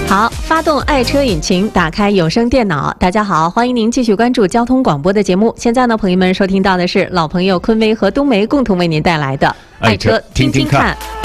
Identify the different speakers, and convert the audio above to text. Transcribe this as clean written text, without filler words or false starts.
Speaker 1: 好，发动爱车引擎，打开有声电脑。大家好，欢迎您继续关注交通广播的节目。现在呢，朋友们收听到的是老朋友昆威和冬梅共同为您带来的《爱车听听看》。